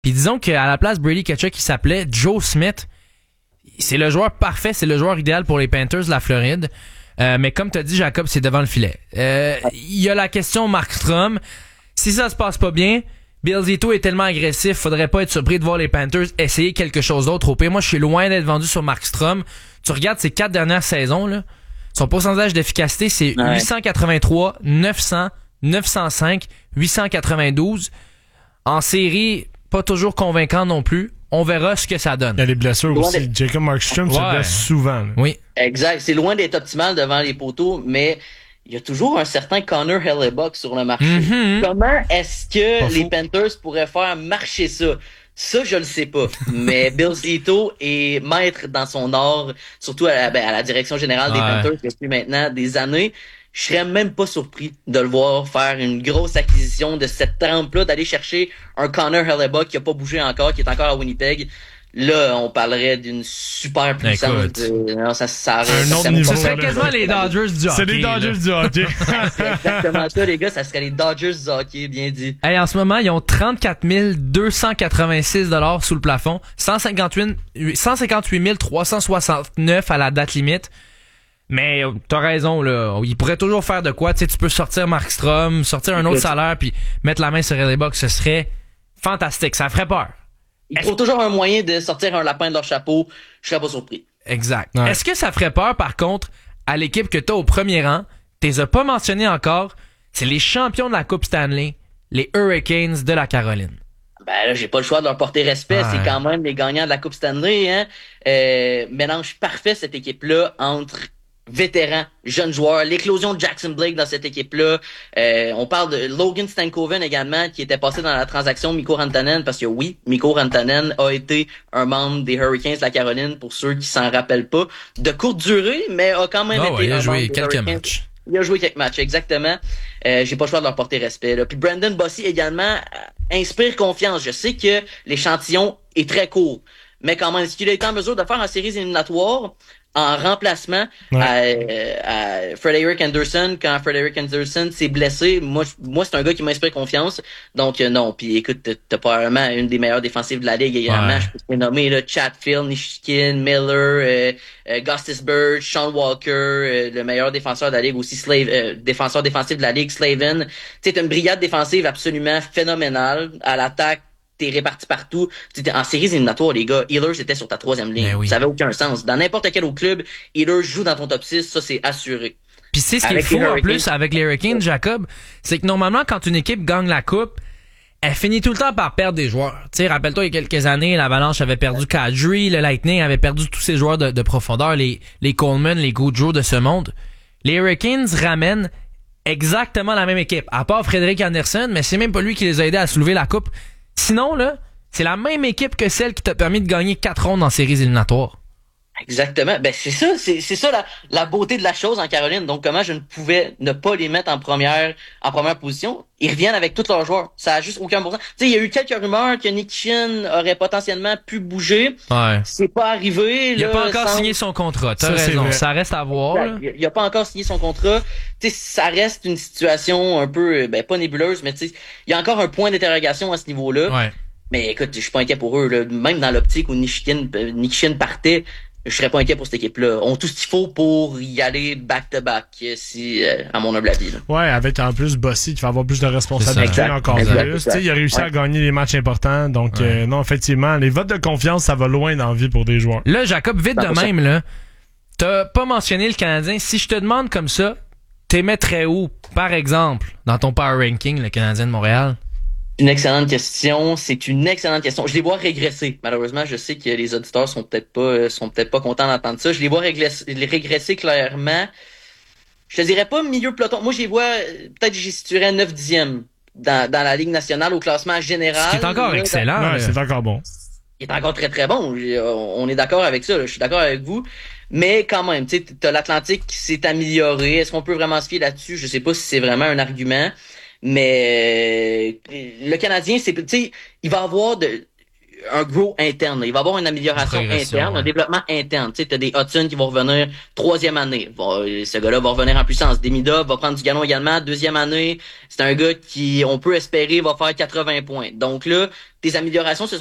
Puis disons qu'à la place Brady Tkachuk, qui s'appelait Joe Smith, c'est le joueur parfait, c'est le joueur idéal pour les Panthers de la Floride. Mais comme t'as dit, Jacob, c'est devant le filet. Il y a la question Markstrom. Si ça se passe pas bien, Bill Zito est tellement agressif, faudrait pas être surpris de voir les Panthers essayer quelque chose d'autre. Au pire, moi, je suis loin d'être vendu sur Markstrom. Tu regardes ses 4 dernières saisons, là, son pourcentage d'efficacité, c'est 883, 900, 905, 892. En série, pas toujours convaincant non plus. On verra ce que ça donne. Il y a les blessures aussi. Jacob Markstrom se blesse souvent. Là. Oui. Exact. C'est loin d'être optimal devant les poteaux, mais il y a toujours un certain Connor Hellebuyck sur le marché. Mm-hmm. Comment est-ce que les Panthers pourraient faire marcher ça? Ça, je le sais pas. Mais Bill Zito est maître dans son art, surtout à la direction générale des Panthers depuis maintenant des années. Je serais même pas surpris de le voir faire une grosse acquisition de cette trempe-là, d'aller chercher un Connor Hellebuyck qui a pas bougé encore, qui est encore à Winnipeg. Là, on parlerait d'une super puissance. Non, ça ce serait quasiment les Dodgers du hockey. C'est les Dodgers du hockey. C'est exactement ça, les gars. Ça serait les Dodgers du hockey, bien dit. Hey, en ce moment, ils ont 34 286 $ sous le plafond, 158 369 à la date limite. Mais t'as raison, là. Il pourrait toujours faire de quoi. Tu sais, tu peux sortir Markstrom, sortir un autre salaire, puis mettre la main sur Hellebuyck. Ce serait fantastique. Ça ferait peur. Ils trouvent toujours un moyen de sortir un lapin de leur chapeau. Je serais pas surpris. Exact. Ouais. Est-ce que ça ferait peur, par contre, à l'équipe que t'as au premier rang? T'es as pas mentionné encore. C'est les champions de la Coupe Stanley, les Hurricanes de la Caroline. Ben là, j'ai pas le choix de leur porter respect. C'est quand même les gagnants de la Coupe Stanley, hein. Mélange parfait, cette équipe-là, entre vétérans, jeunes joueurs, l'éclosion de Jackson Blake dans cette équipe-là. On parle de Logan Stankoven également, qui était passé dans la transaction Mikko Rantanen, parce que oui, Mikko Rantanen a été un membre des Hurricanes de la Caroline, pour ceux qui s'en rappellent pas. De courte durée, mais a quand même été il a joué quelques Hurricanes. matchs. Il a joué quelques matchs, exactement. J'ai pas le choix de leur porter respect, là. Puis Brandon Bossy également inspire confiance. Je sais que l'échantillon est très court, mais quand même, est-ce qu'il a été en mesure de faire en séries éliminatoires en remplacement à Frederick Anderson quand Frederick Anderson s'est blessé? Moi c'est un gars qui m'inspire confiance. Donc non, puis écoute, t'as probablement une des meilleures défensives de la ligue également. Je peux te nommer là, Chatfield, Nishkin, Miller, Gostisbehere, Sean Walker, le meilleur défenseur de la ligue aussi, défenseur défensif de la ligue, Slavin. Tu sais, t'as une brigade défensive absolument phénoménale à l'attaque. T'es réparti partout. T'sais, en séries éliminatoires, les gars, Ehlers était sur ta 3e ligne. Oui. Ça avait aucun sens. Dans n'importe quel autre club, Ehlers joue dans ton top 6, ça c'est assuré. Puis c'est ce qui est fou en plus avec les Hurricanes, Jacob, c'est que normalement, quand une équipe gagne la coupe, elle finit tout le temps par perdre des joueurs. Tu sais, rappelle-toi, il y a quelques années, l'Avalanche avait perdu Kadri, le Lightning avait perdu tous ses joueurs de profondeur, les Coleman, les Gaudreau de ce monde. Les Hurricanes ramènent exactement la même équipe, à part Frederick Anderson, mais c'est même pas lui qui les a aidés à soulever la coupe. Sinon, là, c'est la même équipe que celle qui t'a permis de gagner 4 rondes en séries éliminatoires. Exactement. Ben, c'est ça la beauté de la chose en Caroline. Donc, comment je ne pouvais ne pas les mettre en première position? Ils reviennent avec tous leurs joueurs. Ça a juste aucun bon sens. Tu sais, il y a eu quelques rumeurs que Nikishin aurait potentiellement pu bouger. Ouais. C'est pas arrivé. Il a pas encore signé son contrat. T'as raison. Ça reste à voir. Il a pas encore signé son contrat. Tu sais, ça reste une situation un peu, pas nébuleuse, mais tu sais, il y a encore un point d'interrogation à ce niveau-là. Ouais. Mais écoute, je suis pas inquiet pour eux, là. Même dans l'optique où Nikishin partait, je serais pas inquiet pour cette équipe-là. On a tout ce qu'il faut pour y aller back-to-back, à mon humble avis. Là. Ouais, avec en plus Bossy qui va avoir plus de responsabilités encore plus. Il a réussi à gagner les matchs importants. Donc, non, effectivement, les votes de confiance, ça va loin dans la vie pour des joueurs. Là, Jacob, vite de même, là, t'as pas mentionné le Canadien. Si je te demande comme ça, t'émettrais où, par exemple, dans ton power ranking, le Canadien de Montréal? Une excellente question. C'est une excellente question. Je les vois régresser. Malheureusement, je sais que les auditeurs sont peut-être pas contents d'entendre ça. Je les vois régresser clairement. Je te dirais pas milieu peloton. Moi, je les vois, peut-être j'y situerais 9-10e dans la Ligue nationale au classement général. C'est encore excellent. Ouais, c'est encore bon. Il est encore très, très bon. On est d'accord avec ça. Là. Je suis d'accord avec vous. Mais quand même, tu sais, t'as l'Atlantique qui s'est amélioré. Est-ce qu'on peut vraiment se fier là-dessus? Je sais pas si c'est vraiment un argument. Mais le Canadien, c'est, tu sais, il va avoir un grow interne. Là. Il va y avoir une amélioration interne, un développement interne. Tu sais, t'as des Hudson qui vont revenir 3e année. Ce gars-là va revenir en puissance. Demida va prendre du galon également, 2e année. C'est un gars qui, on peut espérer, va faire 80 points. Donc là, tes améliorations se sont